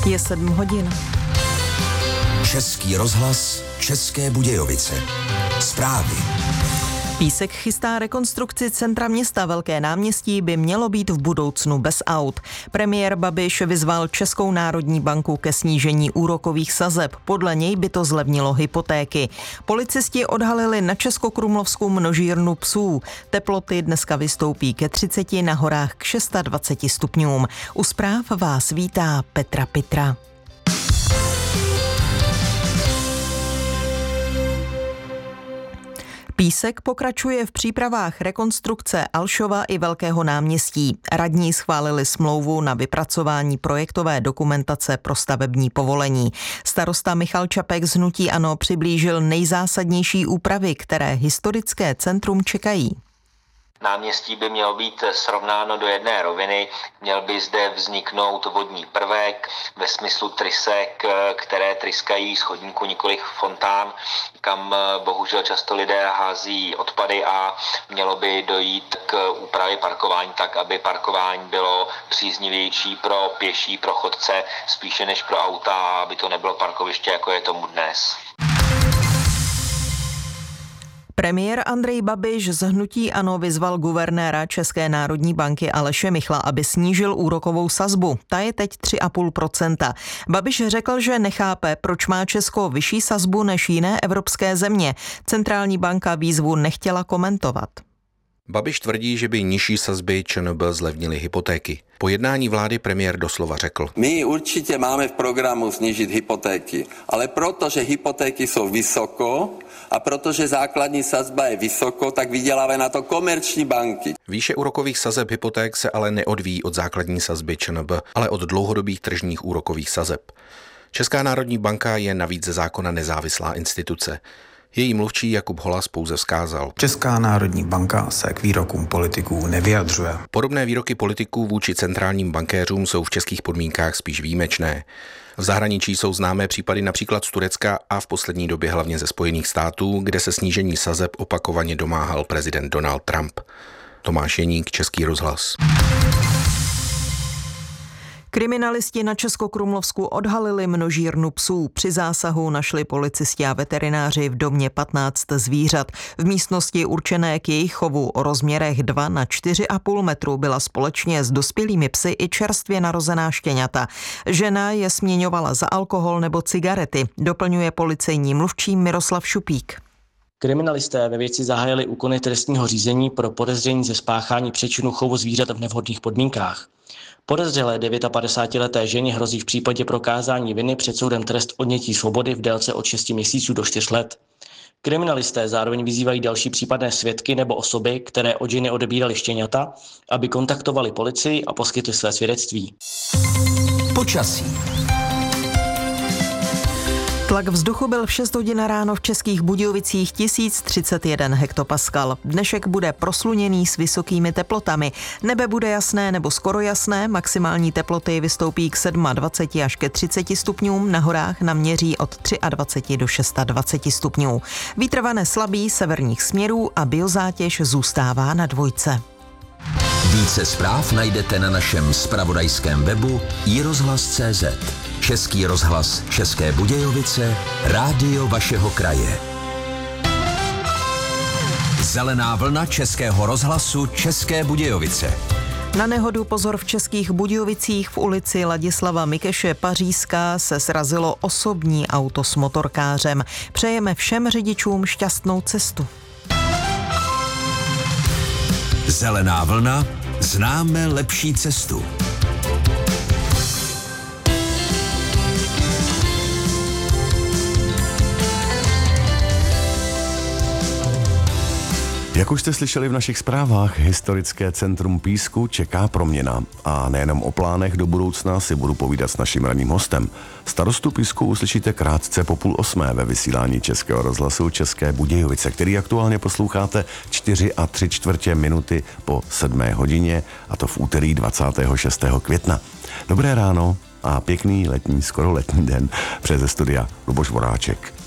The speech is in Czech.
Je 7 hodin. Český rozhlas, České Budějovice. Zprávy. Písek chystá rekonstrukci centra města. Velké náměstí by mělo být v budoucnu bez aut. Premiér Babiš vyzval Českou národní banku ke snížení úrokových sazeb. Podle něj by to zlevnilo hypotéky. Policisti odhalili na Českokrumlovsku množírnu psů. Teploty dneska vystoupí ke 30, na horách k 26 stupňům. U zpráv vás vítá Petra Pitra. Písek pokračuje v přípravách rekonstrukce Alšova i Velkého náměstí. Radní schválili smlouvu na vypracování projektové dokumentace pro stavební povolení. Starosta Michal Čapek z hnutí ANO přiblížil nejzásadnější úpravy, které historické centrum čekají. Náměstí by mělo být srovnáno do jedné roviny, měl by zde vzniknout vodní prvek ve smyslu trysek, které tryskají z chodníku, nikoliv fontán, kam bohužel často lidé hází odpady, a mělo by dojít k úpravě parkování tak, aby parkování bylo příznivější pro pěší, pro chodce, spíše než pro auta, a aby to nebylo parkoviště, jako je tomu dnes. Premiér Andrej Babiš z hnutí ANO vyzval guvernéra České národní banky Aleše Michla, aby snížil úrokovou sazbu. Ta je teď 3,5%. Babiš řekl, že nechápe, proč má Česko vyšší sazbu než jiné evropské země. Centrální banka výzvu nechtěla komentovat. Babiš tvrdí, že by nižší sazby ČNB zlevnily hypotéky. Po jednání vlády premiér doslova řekl: My určitě máme v programu snížit hypotéky, ale protože hypotéky jsou vysoko a protože základní sazba je vysoko, tak vydělávají na to komerční banky. Výše úrokových sazeb hypoték se ale neodvíjí od základní sazby ČNB, ale od dlouhodobých tržních úrokových sazeb. Česká národní banka je navíc ze zákona nezávislá instituce. Její mluvčí Jakub Holas pouze vzkázal: Česká národní banka se k výrokům politiků nevyjadřuje. Podobné výroky politiků vůči centrálním bankéřům jsou v českých podmínkách spíš výjimečné. V zahraničí jsou známé případy například z Turecka a v poslední době hlavně ze Spojených států, kde se snížení sazeb opakovaně domáhal prezident Donald Trump. Tomáš Jeník, Český rozhlas. Kriminalisti na Českokrumlovsku odhalili množírnu psů. Při zásahu našli policisti a veterináři v domě 15 zvířat. V místnosti určené k jejich chovu o rozměrech 2 na 4,5 metru byla společně s dospělými psy i čerstvě narozená štěňata. Žena je směňovala za alkohol nebo cigarety, doplňuje policejní mluvčí Miroslav Šupík. Kriminalisté ve věci zahájili úkony trestního řízení pro podezření ze spáchání přečinu chovu zvířat v nevhodných podmínkách. Podezřelé 59leté ženě hrozí v případě prokázání viny před soudem trest odnětí svobody v délce od 6 měsíců do 4 let. Kriminalisté zároveň vyzývají další případné svědky nebo osoby, které od ženy odebíraly štěňata, aby kontaktovali policii a poskytli své svědectví. Počasí. Tlak vzduchu byl v 6 hodin ráno v Českých Budějovicích 1031 hektopaskal. Dnešek bude prosluněný s vysokými teplotami. Nebe bude jasné nebo skoro jasné, maximální teploty vystoupí k 27 až ke 30 stupňům, na horách naměří od 23 do 26 stupňů. Vítr vane slabý severních směrů a biozátěž zůstává na 2. Více zpráv najdete na našem zpravodajském webu iRozhlas.cz. Český rozhlas, České Budějovice, rádio vašeho kraje. Zelená vlna Českého rozhlasu, České Budějovice. Na nehodu pozor v Českých Budějovicích. V ulici Ladislava Mikeše Pařížská se srazilo osobní auto s motorkářem. Přejeme všem řidičům šťastnou cestu. Zelená vlna, známe lepší cestu. Jak už jste slyšeli v našich zprávách, historické centrum Písku čeká proměna. A nejenom o plánech do budoucna si budu povídat s naším ranním hostem. Starostu Písku uslyšíte krátce po 7:30 ve vysílání Českého rozhlasu České Budějovice, který aktuálně posloucháte 4 3/4 minuty po 7 hodině, a to v úterý 26. května. Dobré ráno a pěkný letní, skoro letní den. Přeje ze studia Luboš Voráček.